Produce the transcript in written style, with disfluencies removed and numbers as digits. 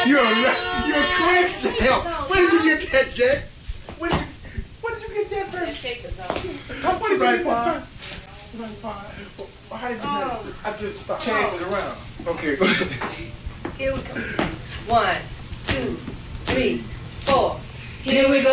You're a queen now. Where did you get that, Jack? Where did you get that from? That shake was on. How funny did you get that? Well, how did you manage it? I just changed it around. Okay. Here we go. 1, 2, 3, 4. Here we go.